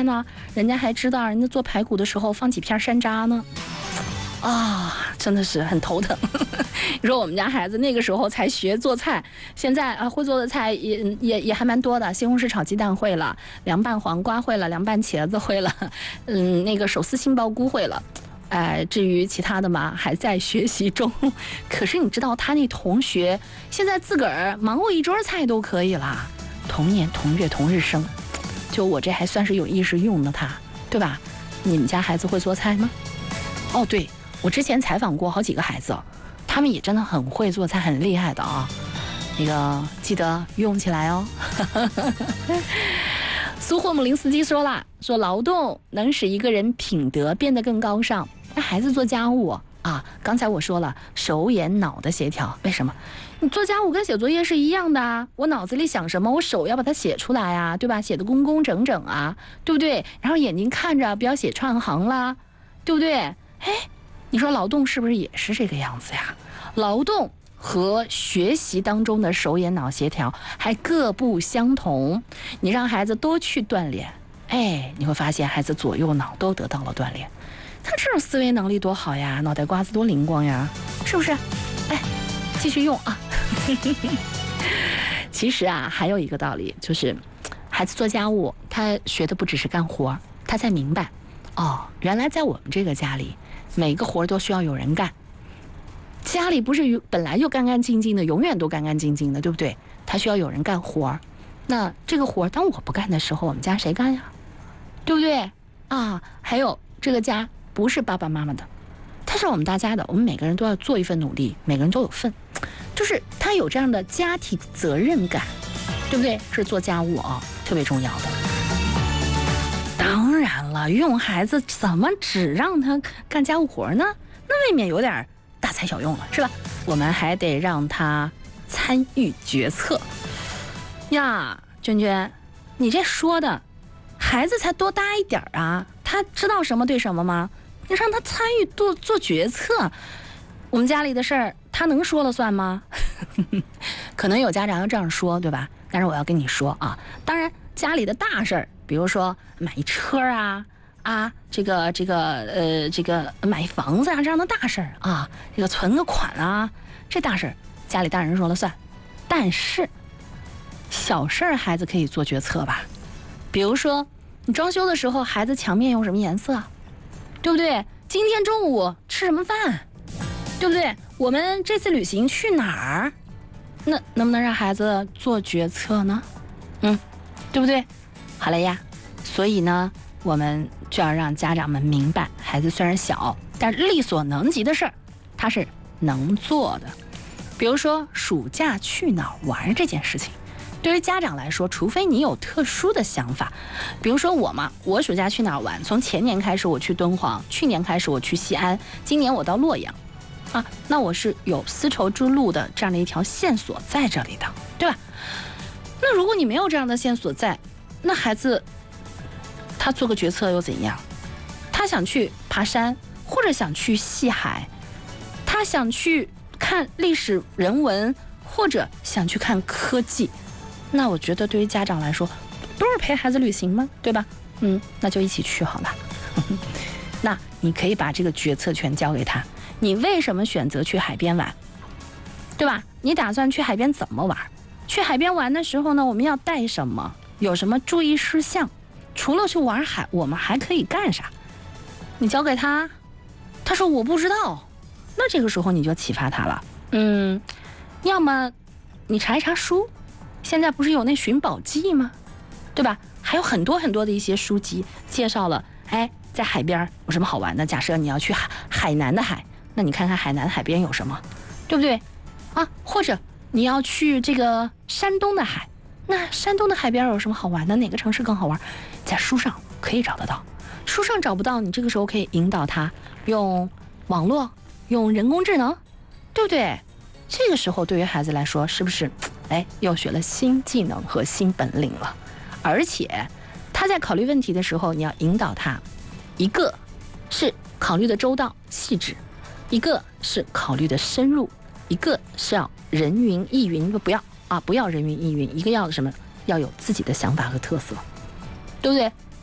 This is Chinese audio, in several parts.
呢，人家还知道人家做排骨的时候放几片山楂呢。真的是很头疼。你说我们家孩子那个时候才学做菜，现在会做的菜也还蛮多的，西红柿炒鸡蛋会了，凉拌黄瓜会了，凉拌茄子会了，那个手撕杏鲍菇会了。至于其他的嘛，还在学习中。可是你知道他那同学现在自个儿忙活一桌菜都可以啦，同年同月同日生，就我这还算是有意识用的他，对吧？你们家孩子会做菜吗？对，我之前采访过好几个孩子，他们也真的很会做菜，很厉害的啊。那个记得用起来哦。苏霍姆林斯基说了，说劳动能使一个人品德变得更高尚。那孩子做家务刚才我说了，手眼脑的协调，为什么？你做家务跟写作业是一样的啊，我脑子里想什么，我手要把它写出来啊，对吧？写得工工整整啊，对不对？然后眼睛看着，不要写串行啦，对不对？你说劳动是不是也是这个样子呀？劳动和学习当中的手眼脑协调还各不相同。你让孩子多去锻炼，你会发现孩子左右脑都得到了锻炼。他这种思维能力多好呀，脑袋瓜子多灵光呀，是不是？继续用啊。其实还有一个道理，就是孩子做家务，他学的不只是干活，他才明白原来在我们这个家里，每个活都需要有人干。家里不是本来就干干净净的，永远都干干净净的，对不对？他需要有人干活。那这个活当我不干的时候，我们家谁干呀？对不对？还有这个家不是爸爸妈妈的，它是我们大家的，我们每个人都要做一份努力，每个人都有份，就是他有这样的家庭责任感，对不对？是做家务特别重要的。当然了，用孩子怎么只让他干家务活呢？那未免有点大材小用了，是吧？我们还得让他参与决策呀。娟娟，你这说的，孩子才多大一点啊，他知道什么对什么吗？你让他参与做决策，我们家里的事儿他能说了算吗？可能有家长要这样说，对吧？但是我要跟你说当然家里的大事儿，比如说买一车这个买房子这样的大事儿这个存个款这大事儿家里大人说了算。但是小事儿孩子可以做决策吧？比如说你装修的时候，孩子墙面用什么颜色，对不对？今天中午吃什么饭，对不对？我们这次旅行去哪儿？那能不能让孩子做决策呢？对不对？好了呀，所以呢，我们就要让家长们明白，孩子虽然小，但力所能及的事儿，他是能做的。比如说暑假去哪儿玩这件事情，对于家长来说，除非你有特殊的想法，比如说我暑假去哪儿玩，从前年开始我去敦煌，去年开始我去西安，今年我到洛阳那我是有丝绸之路的这样的一条线索在这里的，对吧？那如果你没有这样的线索在，那孩子他做个决策又怎样？他想去爬山，或者想去戏海，他想去看历史人文，或者想去看科技，那我觉得对于家长来说，不是陪孩子旅行吗？对吧？那就一起去好了。那你可以把这个决策权交给他。你为什么选择去海边玩，对吧？你打算去海边怎么玩？去海边玩的时候呢，我们要带什么？有什么注意事项？除了去玩海，我们还可以干啥？你交给他，他说我不知道，那这个时候你就启发他了。要么你查一查书，现在不是有那寻宝记吗？对吧？还有很多很多的一些书籍介绍了，在海边有什么好玩的？假设你要去海南的海，那你看看海南海边有什么，对不对？或者你要去这个山东的海，那山东的海边有什么好玩的？哪个城市更好玩？在书上可以找得到。书上找不到，你这个时候可以引导他用网络，用人工智能，对不对？这个时候对于孩子来说，是不是又学了新技能和新本领了？而且他在考虑问题的时候，你要引导他，一个是考虑的周到细致，一个是考虑的深入，一个是要人云亦云，不要人云亦云，一个要什么？要有自己的想法和特色，对不对？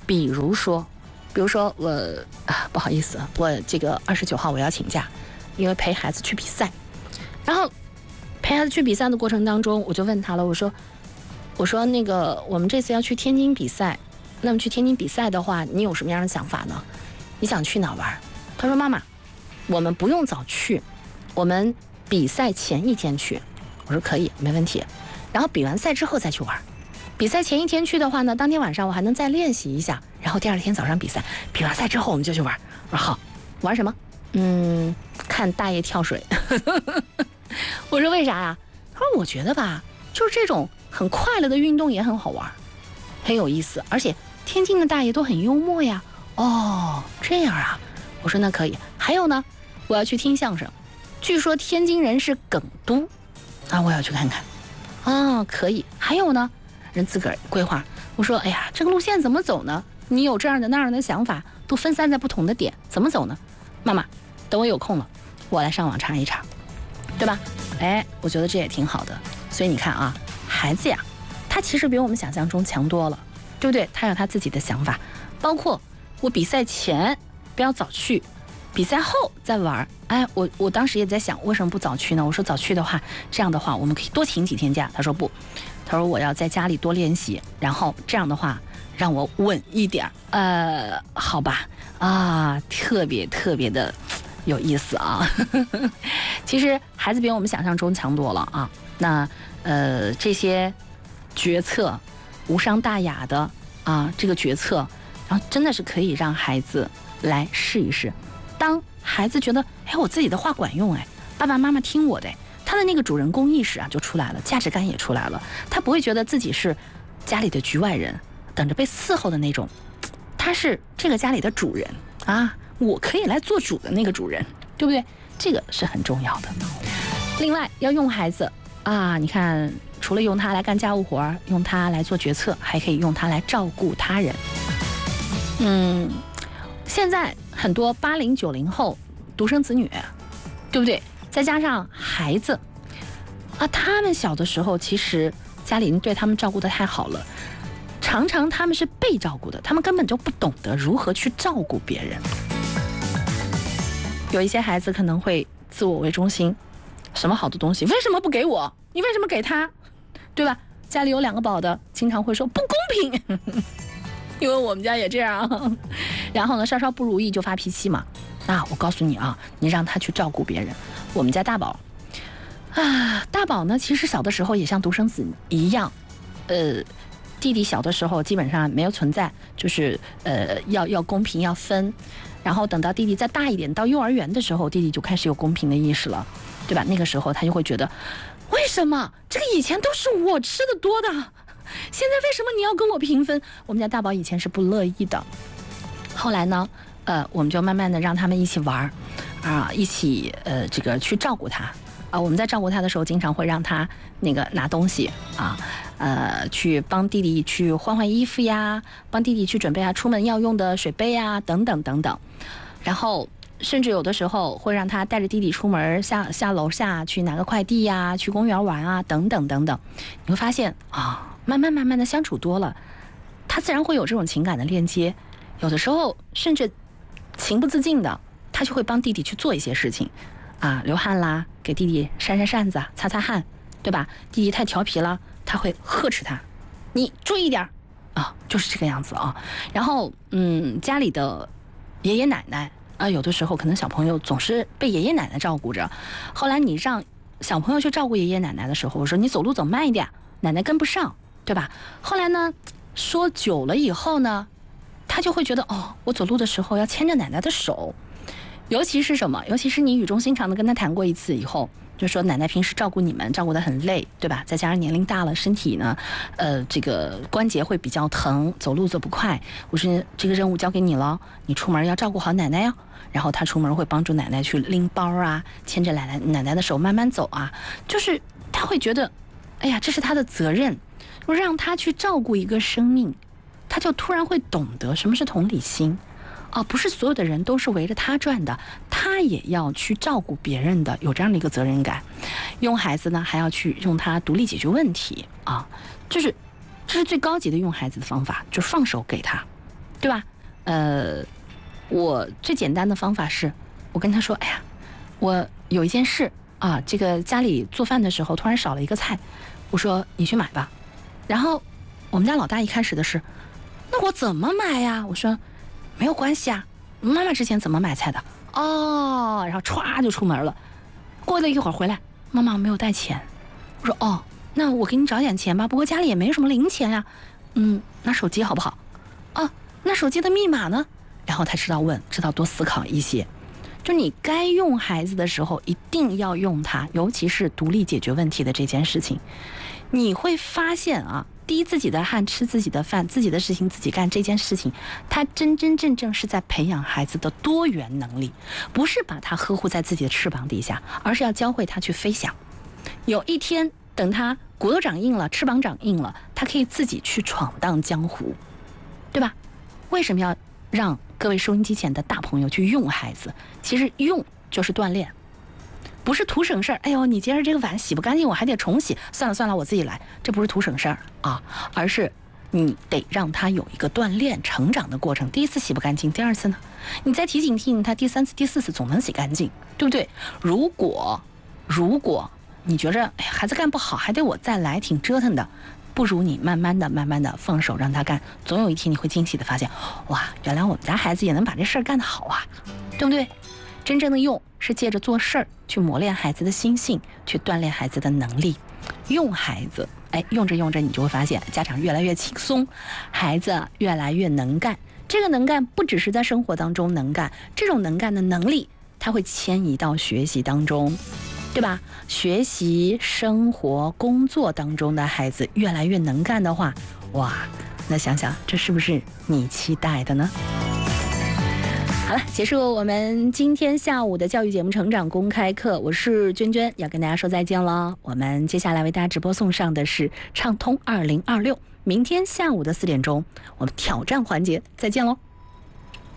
比如说我不好意思，我这个29号我要请假，因为陪孩子去比赛。然后陪孩子去比赛的过程当中，我就问他了，我说那个我们这次要去天津比赛，那么去天津比赛的话，你有什么样的想法呢？你想去哪玩？他说妈妈，我们不用早去，我们比赛前一天去。我说可以，没问题。然后比完赛之后再去玩。比赛前一天去的话呢，当天晚上我还能再练习一下，然后第二天早上比赛。比完赛之后我们就去玩。我说好，玩什么？看大爷跳水。我说为啥呀？他说我觉得吧，就是这种很快乐的运动也很好玩，很有意思，而且天津的大爷都很幽默呀。哦，这样啊。我说那可以。还有呢，我要去听相声，据说天津人是梗都啊，我要去看看。哦，可以。还有呢，人自个儿规划。我说哎呀，这个路线怎么走呢？你有这样的那样的想法，都分散在不同的点，怎么走呢？妈妈，等我有空了，我来上网查一查，对吧？哎，我觉得这也挺好的。所以你看啊，孩子呀，他其实比我们想象中强多了，对不对？他有他自己的想法，包括我比赛前不要早去，比赛后再玩。哎，我当时也在想，为什么不早去呢？我说早去的话，这样的话我们可以多请几天假。他说不，他说我要在家里多练习，然后这样的话让我稳一点。好吧，啊，特别的有意思啊。其实孩子比我们想象中强多了啊。那这些决策无伤大雅的啊，这个决策，然后真的是可以让孩子来试一试。当孩子觉得哎，我自己的话管用，哎，爸爸妈妈听我的，他的那个主人公意识啊就出来了，价值感也出来了，他不会觉得自己是家里的局外人，等着被伺候的那种，他是这个家里的主人啊，我可以来做主的那个主人，对不对？这个是很重要的。另外要用孩子啊，你看除了用他来干家务活，用他来做决策，还可以用他来照顾他人。现在很多80、90后独生子女，对不对？再加上孩子啊，他们小的时候其实家里人对他们照顾得太好了，常常他们是被照顾的，他们根本就不懂得如何去照顾别人。有一些孩子可能会自我为中心，什么好的东西为什么不给我？你为什么给他？对吧？家里有2个宝的，经常会说不公平。因为我们家也这样。然后呢，稍稍不如意就发脾气嘛。那我告诉你啊，你让他去照顾别人。我们家大宝啊，大宝呢，其实小的时候也像独生子一样，弟弟小的时候基本上没有存在，就是要公平要分。然后等到弟弟再大一点，到幼儿园的时候，弟弟就开始有公平的意识了，对吧？那个时候他就会觉得，为什么这个以前都是我吃的多的，现在为什么你要跟我平分？我们家大宝以前是不乐意的。后来呢，我们就慢慢的让他们一起玩啊，一起这个去照顾他啊。我们在照顾他的时候，经常会让他那个拿东西啊，去帮弟弟去换衣服呀，帮弟弟去准备出门要用的水杯啊，等等等等。然后甚至有的时候会让他带着弟弟出门下楼下去拿个快递呀，去公园玩啊，等等等等。你会发现啊，慢慢的相处多了，他自然会有这种情感的链接。有的时候甚至情不自禁的，他就会帮弟弟去做一些事情啊，流汗啦，给弟弟扇扇子，擦擦汗，对吧？弟弟太调皮了，他会呵斥他，你注意点啊，就是这个样子啊。然后家里的爷爷奶奶啊，有的时候可能小朋友总是被爷爷奶奶照顾着，后来你让小朋友去照顾爷爷奶奶的时候，我说你走路走慢一点，奶奶跟不上，对吧？后来呢，说久了以后呢，他就会觉得哦，我走路的时候要牵着奶奶的手。尤其是什么？尤其是你语重心长的跟他谈过一次以后，就说奶奶平时照顾你们照顾得很累，对吧？再加上年龄大了，身体呢，这个关节会比较疼，走路走不快。我说这个任务交给你了，你出门要照顾好奶奶呀。然后他出门会帮助奶奶去拎包啊，牵着奶奶的手慢慢走啊，就是他会觉得，哎呀，这是他的责任，让他去照顾一个生命，他就突然会懂得什么是同理心。不是所有的人都是围着他转的，他也要去照顾别人的，有这样的一个责任感。用孩子呢，还要去用他独立解决问题啊，这是最高级的用孩子的方法，就放手给他对吧？我最简单的方法是，我跟他说，哎呀，我有一件事啊，这个家里做饭的时候突然少了一个菜，我说你去买吧。然后我们家老大一开始的是，那我怎么买呀？我说没有关系啊，妈妈之前怎么买菜的？哦，然后歘就出门了。过了一会儿回来，妈妈没有带钱。我说哦，那我给你找点钱吧，不过家里也没什么零钱呀。拿手机好不好？啊，那手机的密码呢？然后他知道问，知道多思考一些。就你该用孩子的时候，一定要用它，尤其是独立解决问题的这件事情。你会发现啊，滴自己的汗，吃自己的饭，自己的事情自己干这件事情，它真真正正是在培养孩子的多元能力，不是把他呵护在自己的翅膀底下，而是要教会他去飞翔。有一天，等他骨头长硬了，翅膀长硬了，他可以自己去闯荡江湖，对吧？为什么要让各位收音机前的大朋友去用孩子？其实用就是锻炼，不是图省事儿。哎呦，你接着这个碗洗不干净，我还得重洗，算了算了，我自己来，这不是图省事儿啊，而是你得让他有一个锻炼成长的过程。第一次洗不干净，第二次呢，你再提醒他，第三次、第四次总能洗干净，对不对？如果你觉着哎孩子干不好，还得我再来，挺折腾的，不如你慢慢的放手让他干，总有一天你会惊喜的发现，哇，原来我们家孩子也能把这事儿干得好啊，对不对？真正的用是借着做事儿去磨练孩子的心性，去锻炼孩子的能力。用孩子，用着用着你就会发现家长越来越轻松，孩子越来越能干。这个能干不只是在生活当中能干，这种能干的能力它会迁移到学习当中，对吧？学习、生活、工作当中的孩子越来越能干的话，哇，那想想这是不是你期待的呢？好了，结束我们今天下午的教育节目成长公开课，我是娟娟，要跟大家说再见了。我们接下来为大家直播送上的是畅通2026，明天下午的4点钟，我们挑战环节再见喽。